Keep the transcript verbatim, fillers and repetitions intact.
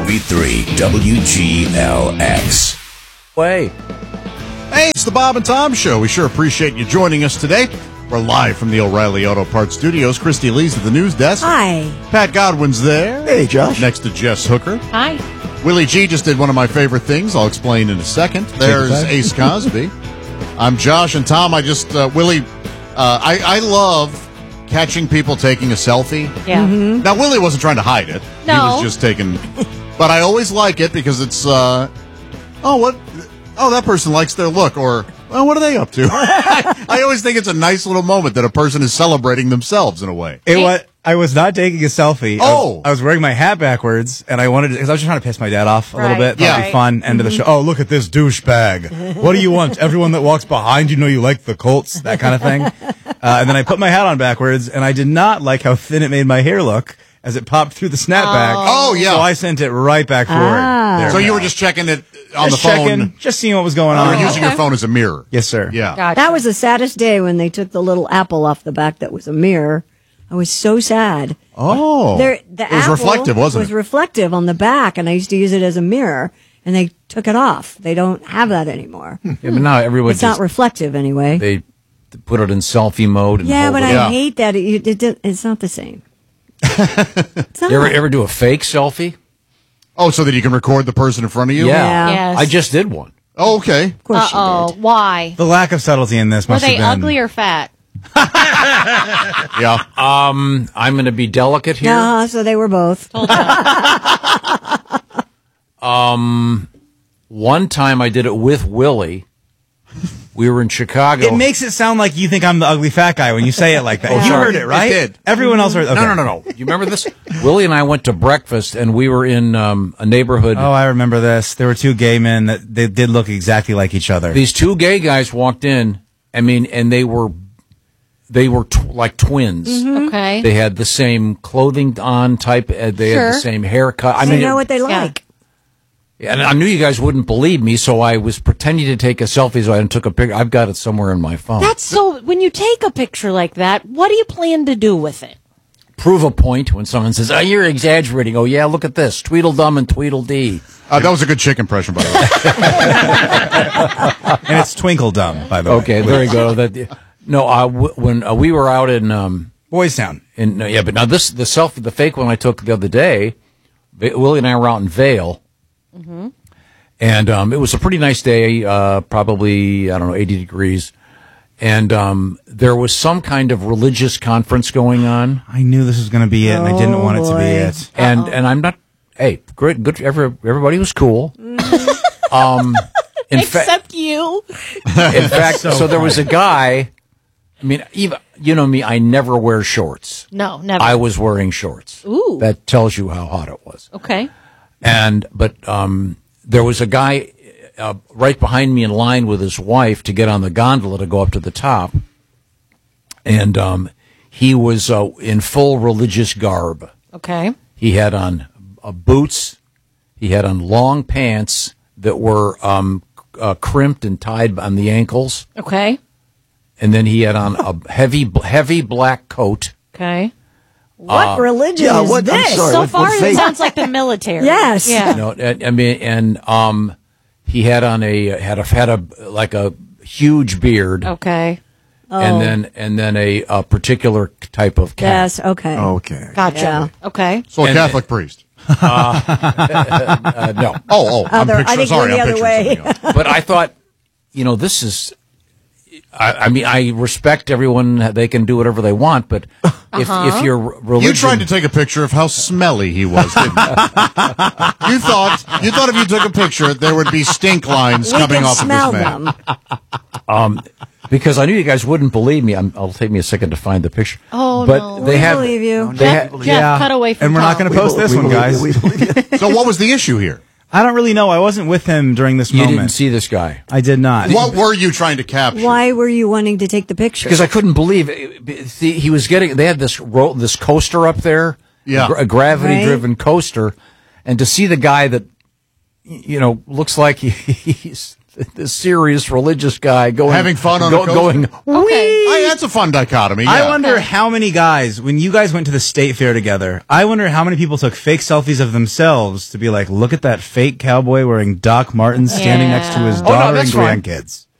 ninety-three W G L X. Way. Hey, it's the Bob and Tom Show. We sure appreciate you joining us today. We're live from the O'Reilly Auto Parts Studios. Christy Lee's at the news desk. Hi. Pat Godwin's there. Hey, Josh. Next to Jess Hooker. Hi. Willie G just did one of my favorite things. I'll explain in a second. There's Ace Cosby. I'm Josh, and Tom, I just, uh, Willie, uh, I, I love catching people taking a selfie. Yeah. Mm-hmm. Now, Willie wasn't trying to hide it. No. He was just taking, but I always like it because it's, uh, oh, what, oh, that person likes their look, or, well, what are they up to? I always think it's a nice little moment that a person is celebrating themselves in a way. It was, I was not taking a selfie. Oh. I was, I was wearing my hat backwards, and I wanted to, because I was just trying to piss my dad off a Right. little bit. Thought Yeah. it'd be fun. End of the show. Oh, look at this douchebag. What do you want? Everyone that walks behind you know you like the Colts, that kind of thing. Uh, and then I put my hat on backwards, and I did not like how thin it made my hair look as it popped through the snapback. Oh, yeah. So I sent it right back forward. Ah. There So we you go. were just checking it on Just the phone. checking, just seeing what was going You on. were using your Okay. phone as a mirror. Yes, sir. Yeah. Gotcha. That was the saddest day when they took the little apple off the back that was a mirror. I was so sad. Oh. There, the it was apple reflective, wasn't was it? reflective on the back, and I used to use it as a mirror, and they took it off. They don't have that anymore. Yeah, but now everyone It's not just, reflective anyway. they put it in selfie mode. And Yeah, hold but it I Yeah. hate that. It, it, it, it's not the same. It's not. You ever, ever do a fake selfie? Oh, so that you can record the person in front of you? Yeah. Yes. I just did one. Oh, okay. Of course you Uh-oh. did. Why? The lack of subtlety in this Were must they have been. ugly or fat? Yeah. I'm going to be delicate here. Uh, so they were both. One time I did it with Willie. We were in Chicago. It makes it sound like you think I'm the ugly fat guy when you say it like that. Oh, you sorry. heard it, right? It did. Everyone else heard. Okay. No, no, no, no. You remember this? Willie and I went to breakfast, and we were in um, a neighborhood. Oh, I remember this. There were two gay men that they did look exactly like each other. These two gay guys walked in. I mean, and they were they were tw- like twins. Okay. They had the same clothing on type. Uh, they had the Sure. same haircut. I I mean, know it- what they Yeah. like. and I knew you guys wouldn't believe me, so I was pretending to take a selfie. So I took a picture. I've got it somewhere in my phone. That's so, when you take a picture like that, what do you plan to do with it? Prove a point when someone says, "Oh, you're exaggerating." Oh, yeah, look at this, Tweedledum and Tweedledee. Uh, that was a good chick impression, by the way. And it's Twinkle Dumb, by the way. Okay, there you go. That no, uh, w- when uh, we were out in um Boys Town. in no, yeah, but now this the selfie, the fake one I took the other day. Va- Willie and I were out in Vail, and um, it was a pretty nice day. Uh, probably I don't know, eighty degrees, and um, there was some kind of religious conference going on. I knew this was going to be it, and I didn't Oh, want it to be boy. it. and and I'm not. Hey, great, good. Every, everybody was cool. um, in fact, Except you. in fact, so, there was a guy. I mean, even you know me, I never wear shorts. No, never. I was wearing shorts. Ooh. That tells you how hot it was. Okay. And but um, there was a guy uh, right behind me in line with his wife to get on the gondola to go up to the top, and um, he was uh, in full religious garb. Okay. He had on uh, boots. He had on long pants that were um, uh, crimped and tied on the ankles, Okay. and then he had on a heavy, heavy black coat. Okay. What religion yeah, is what- I'm this? sorry. So what- far, what it faith? sounds like the military. Yes. Yeah. You know, and, I mean, and um, he had on a had a had a like a huge beard, Okay. and then and then a, a particular type of cap. Yes, okay. Okay. Gotcha. Yeah. Okay. So a And- Catholic priest. Uh, no, Oh, oh. I'm Other- I picturing, think sorry, we're the I'm other picturing way. something else. but I thought, you know, this is. I, I mean, I respect everyone; they can do whatever they want. But if if your religion, You tried to take a picture of how smelly he was, didn't you? You thought you thought if you took a picture, there would be stink lines We coming can off smell of this man. them. because I knew you guys wouldn't believe me. I'm, It'll take me a second to find the picture. Oh, but no. they We have. believe you. They Jeff, ha- Jeff Yeah. cut away from And we're not Tom. going to post this We one, believe- guys. we believe you. So what was the issue here? I don't really know. I wasn't with him during this You moment. didn't see this guy. I did not. What were you trying to capture? Why were you wanting to take the picture? Because I couldn't believe it. See, he was getting. They had this ro- this coaster up there, Yeah. a, gra- a gravity-driven coaster, and to see the guy that you know looks like he, he's this serious religious guy going Having fun on go, a coaster? going. Okay. I, that's a fun dichotomy. Yeah. I wonder how many guys, when you guys went to the state fair together, I wonder how many people took fake selfies of themselves to be like, look at that fake cowboy wearing Doc Martens standing Yeah. next to his Oh, no, daughter that's and fine. grandkids.